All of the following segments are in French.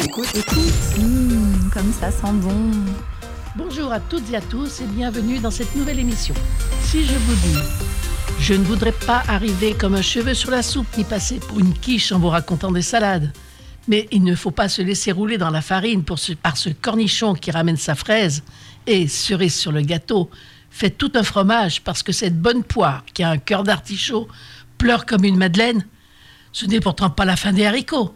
Écoute, comme ça sent bon. Bonjour à toutes et à tous et bienvenue dans cette nouvelle émission. Si je vous dis, je ne voudrais pas arriver comme un cheveu sur la soupe ni passer pour une quiche en vous racontant des salades. Mais il ne faut pas se laisser rouler dans la farine par ce cornichon qui ramène sa fraise et, cerise sur le gâteau, fait tout un fromage parce que cette bonne poire qui a un cœur d'artichaut pleure comme une madeleine. Ce n'est pourtant pas la fin des haricots.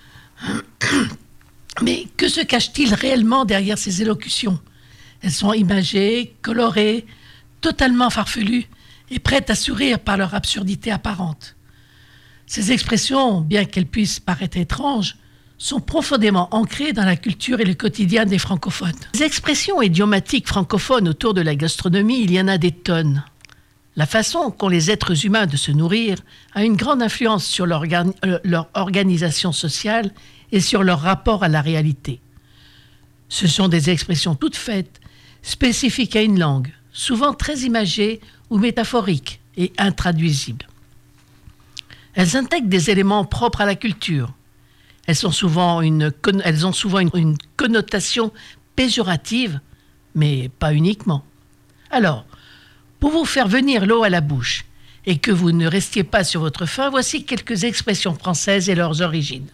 Mais que se cache-t-il réellement derrière ces élocutions ? Elles sont imagées, colorées, totalement farfelues et prêtes à sourire par leur absurdité apparente. Ces expressions, bien qu'elles puissent paraître étranges, sont profondément ancrées dans la culture et le quotidien des francophones. Les expressions idiomatiques francophones autour de la gastronomie, il y en a des tonnes. La façon qu'ont les êtres humains de se nourrir a une grande influence sur leur organisation sociale et sur leur rapport à la réalité. Ce sont des expressions toutes faites, spécifiques à une langue, souvent très imagées ou métaphoriques et intraduisibles. Elles intègrent des éléments propres à la culture. Elles ont souvent une connotation péjorative, mais pas uniquement. Alors, pour vous faire venir l'eau à la bouche et que vous ne restiez pas sur votre faim, voici quelques expressions françaises et leurs origines.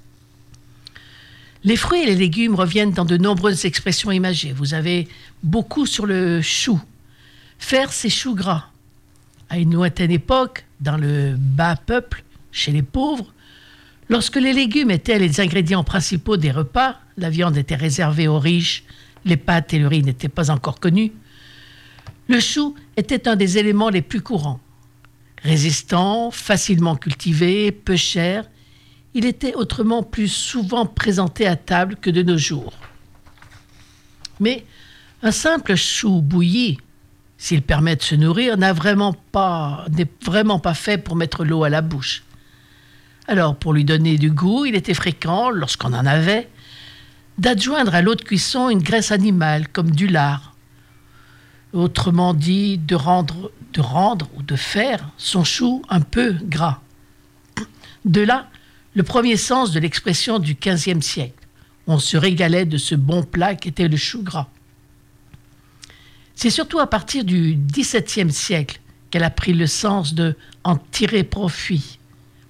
Les fruits et les légumes reviennent dans de nombreuses expressions imagées. Vous avez beaucoup sur le chou. Faire ses choux gras. À une lointaine époque, dans le bas peuple, chez les pauvres, lorsque les légumes étaient les ingrédients principaux des repas, la viande était réservée aux riches, les pâtes et le riz n'étaient pas encore connus, le chou était un des éléments les plus courants. Résistant, facilement cultivé, peu cher, il était autrement plus souvent présenté à table que de nos jours. Mais un simple chou bouilli, s'il permet de se nourrir, n'est vraiment pas fait pour mettre l'eau à la bouche. Alors, pour lui donner du goût, il était fréquent, lorsqu'on en avait, d'adjoindre à l'eau de cuisson une graisse animale, comme du lard. Autrement dit, de rendre ou de faire son chou un peu gras. De là, le premier sens de l'expression du XVe siècle. On se régalait de ce bon plat qu'était le chou gras. C'est surtout à partir du XVIIe siècle qu'elle a pris le sens de « en tirer profit ». Pourquoi ?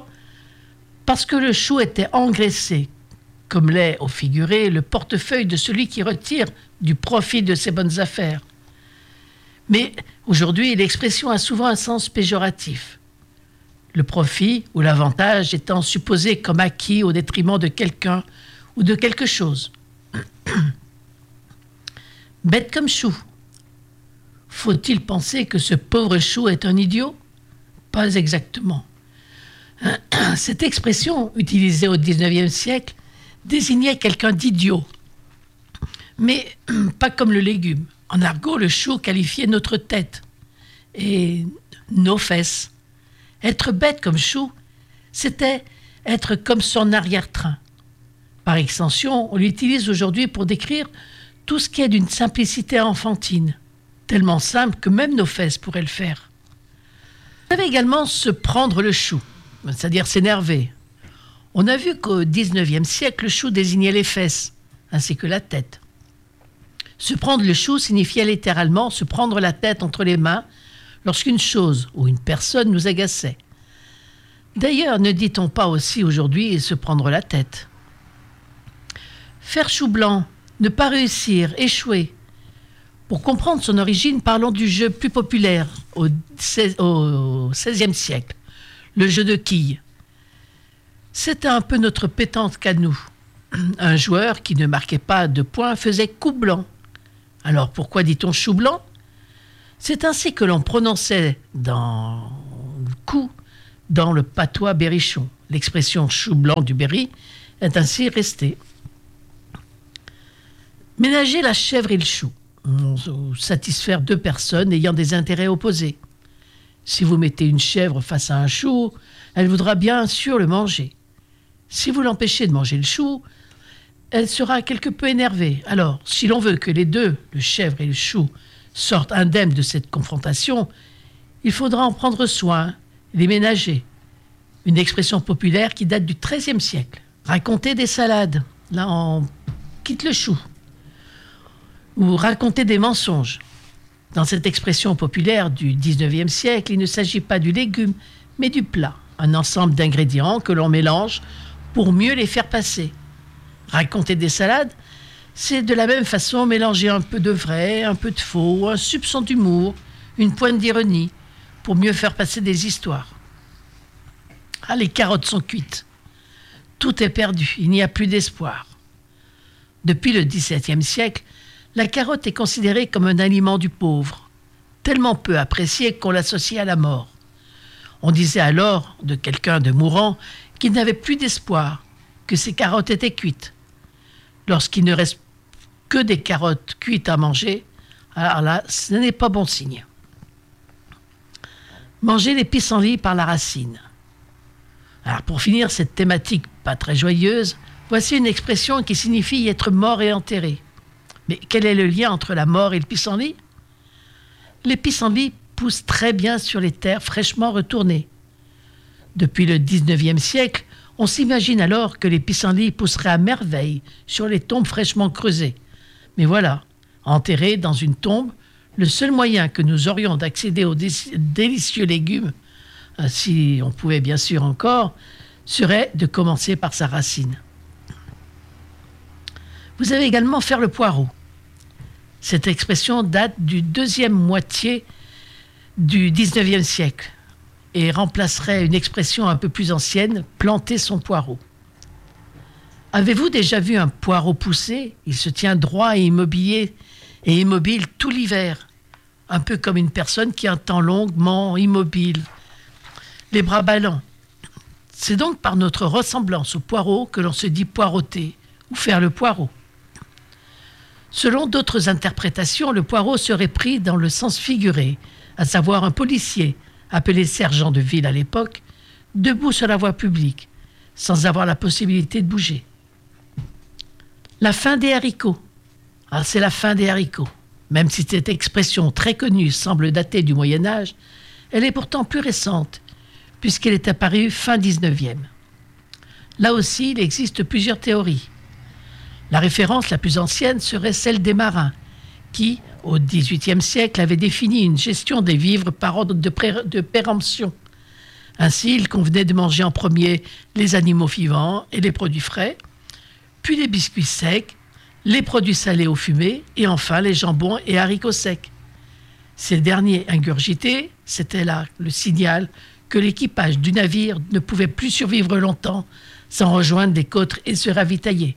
Parce que le chou était engraissé, comme l'est au figuré le portefeuille de celui qui retire du profit de ses bonnes affaires. Mais aujourd'hui, l'expression a souvent un sens péjoratif. Le profit ou l'avantage étant supposé comme acquis au détriment de quelqu'un ou de quelque chose. Bête comme chou. Faut-il penser que ce pauvre chou est un idiot ? Pas exactement. Cette expression, utilisée au XIXe siècle, désignait quelqu'un d'idiot. Mais pas comme le légume. En argot, le chou qualifiait notre tête et nos fesses. Être bête comme chou, c'était être comme son arrière-train. Par extension, on l'utilise aujourd'hui pour décrire tout ce qui est d'une simplicité enfantine, tellement simple que même nos fesses pourraient le faire. On avait également se prendre le chou, c'est-à-dire s'énerver. On a vu qu'au XIXe siècle, le chou désignait les fesses, ainsi que la tête. Se prendre le chou signifiait littéralement se prendre la tête entre les mains lorsqu'une chose ou une personne nous agaçait. D'ailleurs, ne dit-on pas aussi aujourd'hui se prendre la tête ? Faire chou blanc, ne pas réussir, échouer. Pour comprendre son origine, parlons du jeu plus populaire au XVIe siècle, le jeu de quilles. C'était un peu notre pétanque à nous. Un joueur qui ne marquait pas de points faisait coup blanc. Alors pourquoi dit-on chou blanc ? C'est ainsi que l'on prononçait dans le coup dans le patois berrichon. L'expression chou blanc du Berry est ainsi restée. Ménager la chèvre et le chou. Satisfaire deux personnes ayant des intérêts opposés. Si vous mettez une chèvre face à un chou, elle voudra bien sûr le manger. Si vous l'empêchez de manger le chou, elle sera quelque peu énervée. Alors, si l'on veut que les deux, le chèvre et le chou, sortent indemnes de cette confrontation, il faudra en prendre soin, les ménager. Une expression populaire qui date du XIIIe siècle. Raconter des salades. Là, on quitte le chou. Ou raconter des mensonges. Dans cette expression populaire du 19e siècle, il ne s'agit pas du légume, mais du plat. Un ensemble d'ingrédients que l'on mélange pour mieux les faire passer. Raconter des salades, c'est de la même façon mélanger un peu de vrai, un peu de faux, un soupçon d'humour, une pointe d'ironie, pour mieux faire passer des histoires. Ah, les carottes sont cuites. Tout est perdu, il n'y a plus d'espoir. Depuis le XVIIe siècle, la carotte est considérée comme un aliment du pauvre, tellement peu apprécié qu'on l'associe à la mort. On disait alors de quelqu'un de mourant qu'il n'avait plus d'espoir, que ses carottes étaient cuites. Lorsqu'il ne reste que des carottes cuites à manger, alors là, ce n'est pas bon signe. Manger les pissenlits par la racine. Alors pour finir cette thématique pas très joyeuse, voici une expression qui signifie être mort et enterré. Mais quel est le lien entre la mort et le pissenlit ? Les pissenlits poussent très bien sur les terres fraîchement retournées. Depuis le 19e siècle, on s'imagine alors que les pissenlits pousseraient à merveille sur les tombes fraîchement creusées. Mais voilà, enterrés dans une tombe, le seul moyen que nous aurions d'accéder aux délicieux légumes, si on pouvait bien sûr encore, serait de commencer par sa racine. Vous avez également faire le poireau. Cette expression date du deuxième moitié du 19e siècle et remplacerait une expression un peu plus ancienne, planter son poireau. Avez-vous déjà vu un poireau pousser ? Il se tient droit et immobile tout l'hiver, un peu comme une personne qui a un temps longuement immobile, les bras ballants. C'est donc par notre ressemblance au poireau que l'on se dit poireauter ou faire le poireau. Selon d'autres interprétations, le poireau serait pris dans le sens figuré, à savoir un policier, appelé sergent de ville à l'époque, debout sur la voie publique, sans avoir la possibilité de bouger. La fin des haricots. Ah, c'est la fin des haricots. Même si cette expression très connue semble dater du Moyen-Âge, elle est pourtant plus récente, puisqu'elle est apparue fin 19e. Là aussi, il existe plusieurs théories. La référence la plus ancienne serait celle des marins, qui, au XVIIIe siècle, avaient défini une gestion des vivres par ordre de péremption. Ainsi, il convenait de manger en premier les animaux vivants et les produits frais, puis les biscuits secs, les produits salés au fumé et enfin les jambons et haricots secs. Ces derniers ingurgités, c'était là le signal que l'équipage du navire ne pouvait plus survivre longtemps sans rejoindre les côtes et se ravitailler.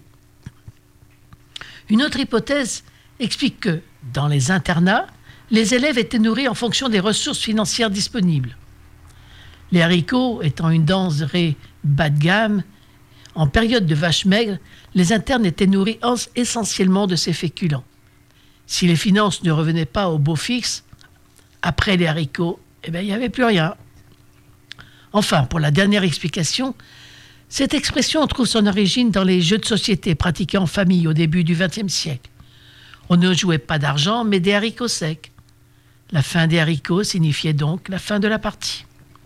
Une autre hypothèse explique que, dans les internats, les élèves étaient nourris en fonction des ressources financières disponibles. Les haricots étant une denrée bas de gamme, en période de vache maigre, les internes étaient nourris essentiellement de ces féculents. Si les finances ne revenaient pas au beau fixe, après les haricots, il n'y avait plus rien. Enfin, pour la dernière explication, cette expression trouve son origine dans les jeux de société pratiqués en famille au début du XXe siècle. On ne jouait pas d'argent, mais des haricots secs. La fin des haricots signifiait donc la fin de la partie.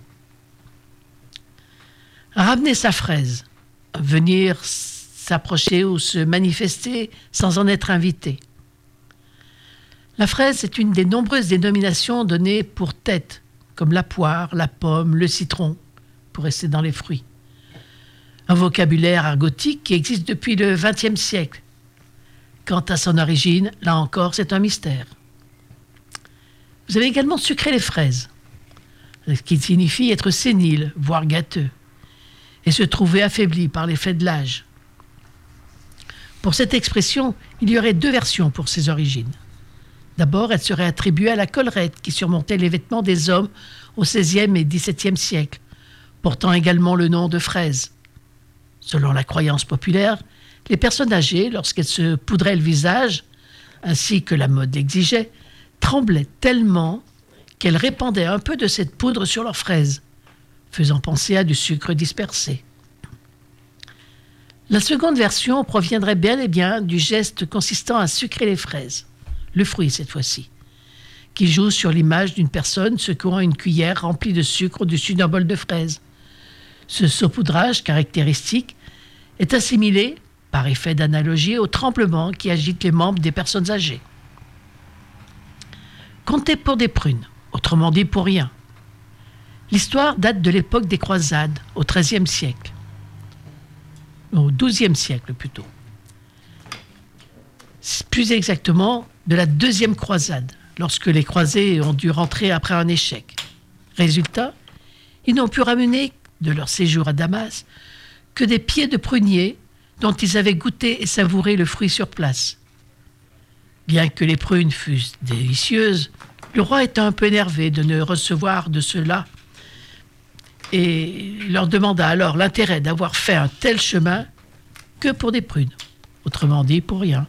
Ramener sa fraise, venir s'approcher ou se manifester sans en être invité. La fraise est une des nombreuses dénominations données pour tête, comme la poire, la pomme, le citron, pour rester dans les fruits. Un vocabulaire argotique qui existe depuis le XXe siècle. Quant à son origine, là encore, c'est un mystère. Vous avez également sucré les fraises, ce qui signifie être sénile, voire gâteux, et se trouver affaibli par l'effet de l'âge. Pour cette expression, il y aurait deux versions pour ses origines. D'abord, elle serait attribuée à la collerette qui surmontait les vêtements des hommes au XVIe et XVIIe siècle, portant également le nom de fraise. Selon la croyance populaire, les personnes âgées, lorsqu'elles se poudraient le visage, ainsi que la mode l'exigeait, tremblaient tellement qu'elles répandaient un peu de cette poudre sur leurs fraises, faisant penser à du sucre dispersé. La seconde version proviendrait bel et bien du geste consistant à sucrer les fraises, le fruit cette fois-ci, qui joue sur l'image d'une personne secouant une cuillère remplie de sucre au-dessus d'un bol de fraises. Ce saupoudrage caractéristique est assimilé par effet d'analogie au tremblement qui agite les membres des personnes âgées. Compter pour des prunes, autrement dit pour rien. L'histoire date de l'époque des croisades, au XIIIe siècle. Au XIIe siècle plutôt. Plus exactement, de la deuxième croisade, lorsque les croisés ont dû rentrer après un échec. Résultat, ils n'ont pu ramener de leur séjour à Damas que des pieds de pruniers dont ils avaient goûté et savouré le fruit sur place. Bien que les prunes fussent délicieuses, le roi était un peu énervé de ne recevoir de cela et leur demanda alors l'intérêt d'avoir fait un tel chemin que pour des prunes, autrement dit pour rien.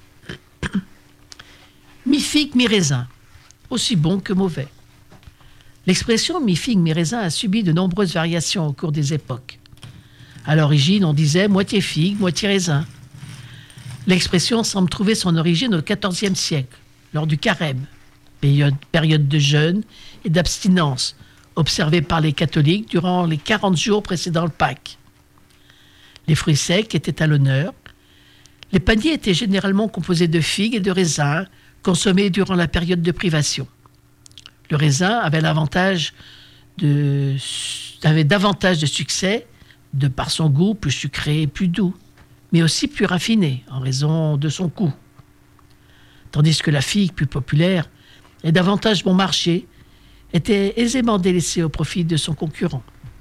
Mi-figue, mi-raisin, aussi bon que mauvais. L'expression mi-figue, mi-raisin a subi de nombreuses variations au cours des époques. À l'origine, on disait moitié figue, moitié raisin. L'expression semble trouver son origine au XIVe siècle, lors du carême, période de jeûne et d'abstinence, observée par les catholiques durant les 40 jours précédant le Pâques. Les fruits secs étaient à l'honneur. Les paniers étaient généralement composés de figues et de raisins, consommés durant la période de privation. Le raisin avait davantage de succès de par son goût plus sucré et plus doux, mais aussi plus raffiné en raison de son coût. Tandis que la figue, plus populaire et davantage bon marché, était aisément délaissée au profit de son concurrent.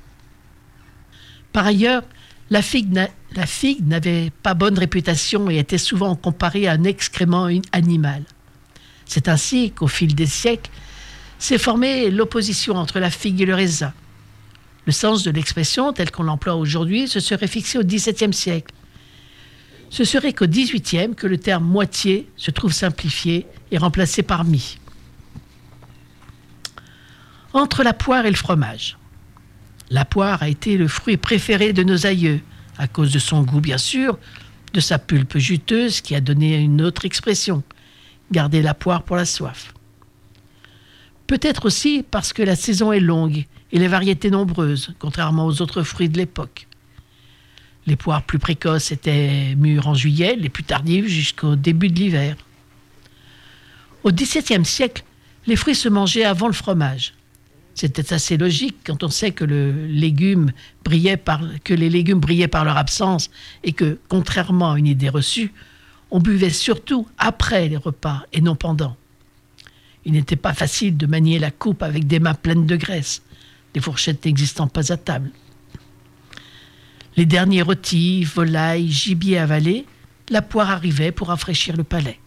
Par ailleurs, la figue n'avait pas bonne réputation et était souvent comparée à un excrément animal. C'est ainsi qu'au fil des siècles, s'est formée l'opposition entre la figue et le raisin. Le sens de l'expression, tel qu'on l'emploie aujourd'hui, se serait fixé au XVIIe siècle. Ce serait qu'au XVIIIe que le terme « moitié » se trouve simplifié et remplacé par « mi ». Entre la poire et le fromage. La poire a été le fruit préféré de nos aïeux, à cause de son goût bien sûr, de sa pulpe juteuse qui a donné une autre expression, garder la poire pour la soif. Peut-être aussi parce que la saison est longue et les variétés nombreuses, contrairement aux autres fruits de l'époque. Les poires plus précoces étaient mûres en juillet, les plus tardives jusqu'au début de l'hiver. Au XVIIe siècle, les fruits se mangeaient avant le fromage. C'était assez logique quand on sait que les légumes brillaient par leur absence et que, contrairement à une idée reçue, on buvait surtout après les repas et non pendant. Il n'était pas facile de manier la coupe avec des mains pleines de graisse, les fourchettes n'existant pas à table. Les derniers rôtis, volailles, gibier avalés, la poire arrivait pour rafraîchir le palais.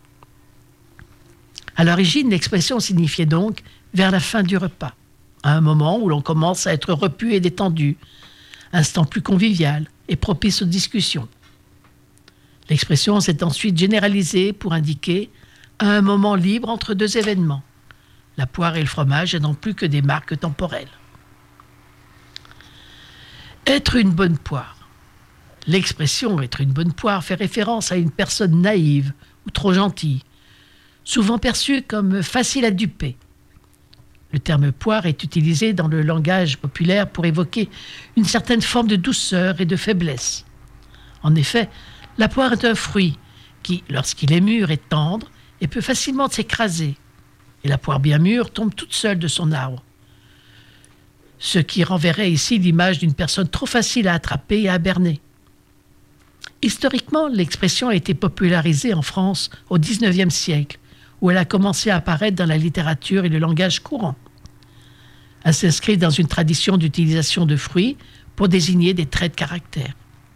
À l'origine, l'expression signifiait donc vers la fin du repas, à un moment où l'on commence à être repu et détendu, instant plus convivial et propice aux discussions. L'expression s'est ensuite généralisée pour indiquer un moment libre entre deux événements, la poire et le fromage n'étant plus que des marques temporelles. Être une bonne poire. L'expression « être une bonne poire » fait référence à une personne naïve ou trop gentille, souvent perçue comme facile à duper. Le terme « poire » est utilisé dans le langage populaire pour évoquer une certaine forme de douceur et de faiblesse. En effet, la poire est un fruit qui, lorsqu'il est mûr, est tendre et peut facilement s'écraser. Et la poire bien mûre tombe toute seule de son arbre. Ce qui renverrait ici l'image d'une personne trop facile à attraper et à berner. Historiquement, l'expression a été popularisée en France au XIXe siècle, où elle a commencé à apparaître dans la littérature et le langage courant. Elle s'inscrit dans une tradition d'utilisation de fruits pour désigner des traits de caractère.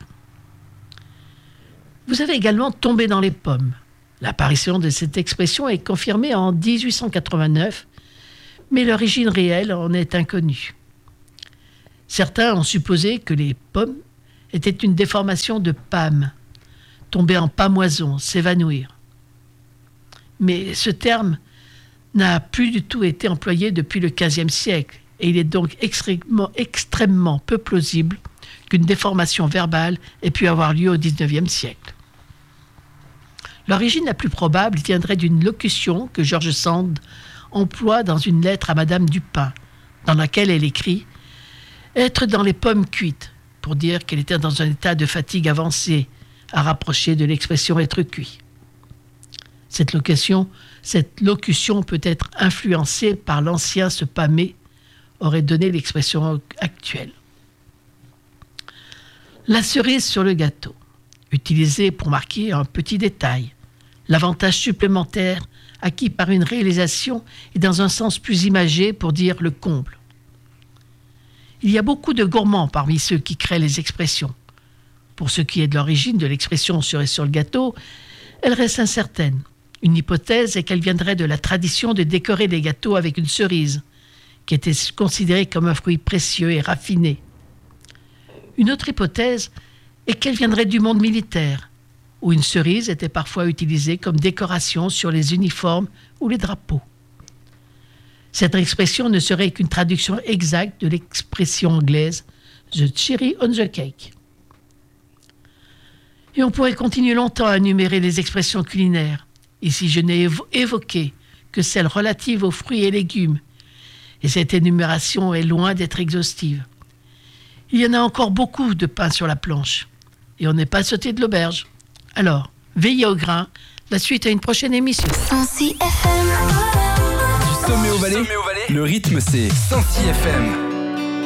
Vous avez également tombé dans les pommes. L'apparition de cette expression est confirmée en 1889, mais l'origine réelle en est inconnue. Certains ont supposé que les pommes étaient une déformation de pâme, tomber en pâmoison, s'évanouir. Mais ce terme n'a plus du tout été employé depuis le XVe siècle, et il est donc extrêmement peu plausible qu'une déformation verbale ait pu avoir lieu au XIXe siècle. L'origine la plus probable viendrait d'une locution que George Sand emploie dans une lettre à Madame Dupin, dans laquelle elle écrit « être dans les pommes cuites », pour dire qu'elle était dans un état de fatigue avancée, à rapprocher de l'expression être cuit. Cette locution peut être influencée par l'ancien se pâmer, aurait donné l'expression actuelle. La cerise sur le gâteau, utilisée pour marquer un petit détail, l'avantage supplémentaire acquis par une réalisation et dans un sens plus imagé pour dire le comble. Il y a beaucoup de gourmands parmi ceux qui créent les expressions. Pour ce qui est de l'origine de l'expression cerise sur le gâteau, elle reste incertaine. Une hypothèse est qu'elle viendrait de la tradition de décorer les gâteaux avec une cerise, qui était considérée comme un fruit précieux et raffiné. Une autre hypothèse est qu'elle viendrait du monde militaire, où une cerise était parfois utilisée comme décoration sur les uniformes ou les drapeaux. Cette expression ne serait qu'une traduction exacte de l'expression anglaise « the cherry on the cake ». Et on pourrait continuer longtemps à énumérer les expressions culinaires. Ici, je n'ai évoqué que celles relatives aux fruits et légumes. Et cette énumération est loin d'être exhaustive. Il y en a encore beaucoup de pain sur la planche. Et on n'est pas sauté de l'auberge. Alors, veillez au grain. La suite à une prochaine émission. 106 FM. Du sommet au Valais, le rythme c'est 106 FM.